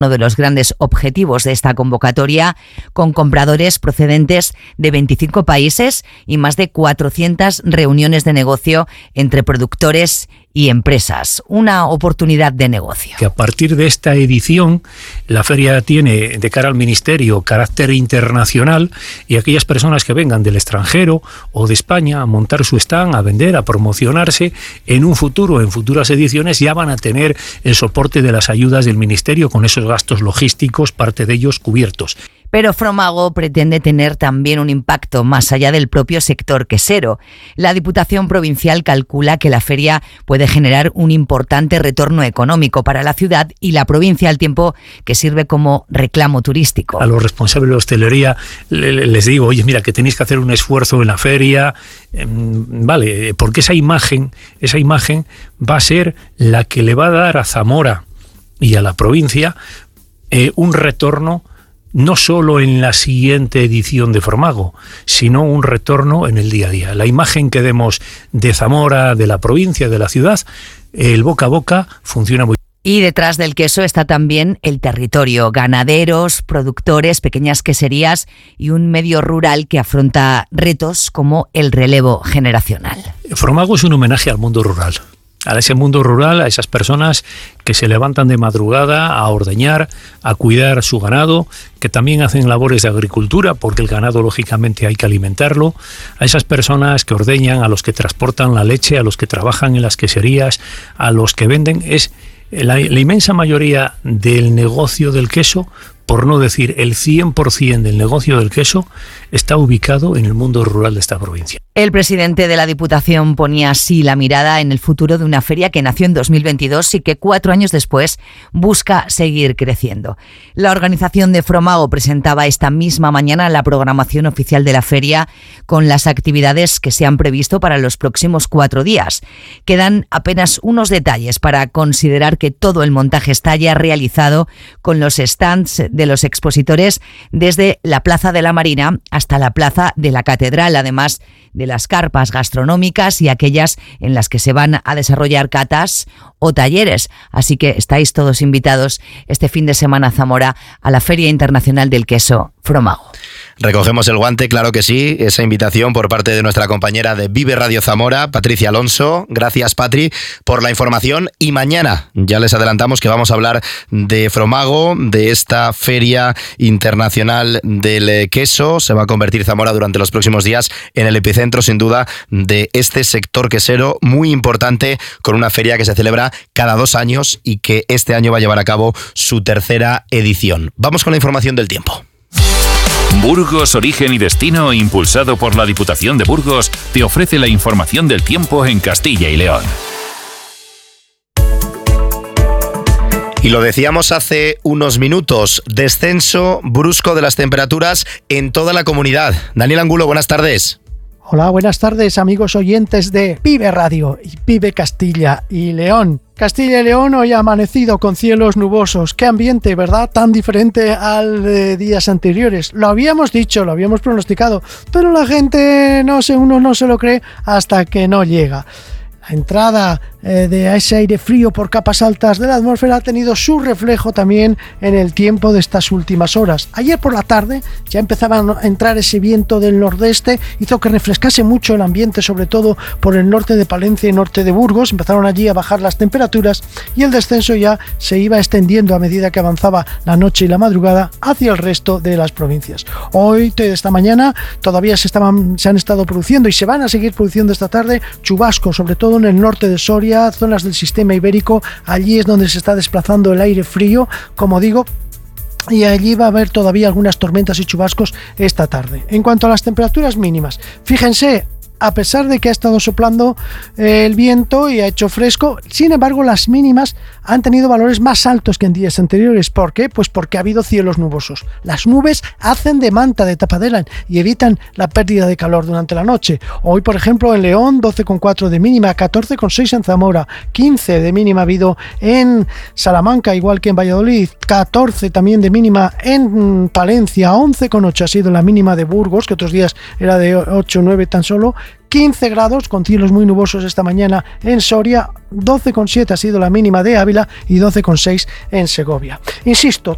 uno de los grandes objetivos de esta convocatoria, con compradores procedentes de 25 países y más de 400 reuniones de negocio entre productores y empresas. Una oportunidad de negocio. Que a partir de esta edición, la feria tiene de cara al Ministerio carácter internacional, y aquellas personas que vengan del extranjero o de España a montar su stand, a vender, a promocionarse, en un futuro, en futuras ediciones, ya van a tener el soporte de las ayudas del Ministerio con esos gastos logísticos, parte de ellos cubiertos. Pero Fromago pretende tener también un impacto más allá del propio sector quesero. La Diputación Provincial calcula que la feria puede generar un importante retorno económico para la ciudad y la provincia, al tiempo que sirve como reclamo turístico. A los responsables de hostelería les digo, oye, mira, que tenéis que hacer un esfuerzo en la feria, vale, porque esa imagen va a ser la que le va a dar a Zamora y a la provincia un retorno, no solo en la siguiente edición de Fromago, sino un retorno en el día a día. La imagen que demos de Zamora, de la provincia, de la ciudad, el boca a boca funciona muy bien. Y detrás del queso está también el territorio, ganaderos, productores, pequeñas queserías y un medio rural que afronta retos como el relevo generacional. Fromago es un homenaje al mundo rural. A ese mundo rural, a esas personas que se levantan de madrugada a ordeñar, a cuidar su ganado, que también hacen labores de agricultura, porque el ganado lógicamente hay que alimentarlo, a esas personas que ordeñan, a los que transportan la leche, a los que trabajan en las queserías, a los que venden. Es la inmensa mayoría del negocio del queso, por no decir el 100% del negocio del queso, está ubicado en el mundo rural de esta provincia. El presidente de la Diputación ponía así la mirada en el futuro de una feria que nació en 2022 y que 4 años después busca seguir creciendo. La organización de Fromago presentaba esta misma mañana la programación oficial de la feria con las actividades que se han previsto para los próximos 4 días. Quedan apenas unos detalles para considerar que todo el montaje está ya realizado, con los stands de los expositores desde la Plaza de la Marina hasta la Plaza de la Catedral, además de las carpas gastronómicas y aquellas en las que se van a desarrollar catas o talleres. Así que estáis todos invitados este fin de semana a Zamora a la Feria Internacional del Queso Fromago. Recogemos el guante, claro que sí, esa invitación por parte de nuestra compañera de Vive Radio Zamora, Patricia Alonso. Gracias, Patri, por la información. Y mañana ya les adelantamos que vamos a hablar de Fromago, de esta Feria Internacional del Queso. Se va a convertir Zamora durante los próximos días en el epicentro, sin duda, de este sector quesero muy importante, con una feria que se celebra cada 2 años y que este año va a llevar a cabo su 3ª edición. Vamos con la información del tiempo. Burgos, origen y destino, impulsado por la Diputación de Burgos, te ofrece la información del tiempo en Castilla y León. Y lo decíamos hace unos minutos, descenso brusco de las temperaturas en toda la comunidad. Daniel Angulo, buenas tardes. Hola, buenas tardes, amigos oyentes de Vive Radio y Vive Castilla y León. Castilla y León hoy ha amanecido con cielos nubosos. Qué ambiente, ¿verdad? Tan diferente al de días anteriores. Lo habíamos dicho, lo habíamos pronosticado, pero la gente uno no se lo cree hasta que no llega. La entrada de ese aire frío por capas altas de la atmósfera ha tenido su reflejo también en el tiempo de estas últimas horas. Ayer por la tarde ya empezaba a entrar ese viento del nordeste, hizo que refrescase mucho el ambiente, sobre todo por el norte de Palencia y norte de Burgos. Empezaron allí a bajar las temperaturas y el descenso ya se iba extendiendo a medida que avanzaba la noche y la madrugada hacia el resto de las provincias. Hoy, esta mañana, todavía se han estado produciendo y se van a seguir produciendo esta tarde chubascos, sobre todo en el norte de Soria, zonas del sistema ibérico. Allí es donde se está desplazando el aire frío, como digo, y allí va a haber todavía algunas tormentas y chubascos esta tarde. En cuanto a las temperaturas mínimas, fíjense, a pesar de que ha estado soplando el viento y ha hecho fresco, sin embargo las mínimas han tenido valores más altos que en días anteriores. ¿Por qué? Pues porque ha habido cielos nubosos. Las nubes hacen de manta, de tapadera, y evitan la pérdida de calor durante la noche. Hoy, por ejemplo, en León, 12,4 de mínima, 14,6 en Zamora, 15 de mínima ha habido en Salamanca, igual que en Valladolid, 14 también de mínima en Palencia, 11,8 ha sido la mínima de Burgos, que otros días era de 8 o 9 tan solo, 15 grados con cielos muy nubosos esta mañana en Soria, 12,7 ha sido la mínima de Ávila y 12,6 en Segovia. Insisto,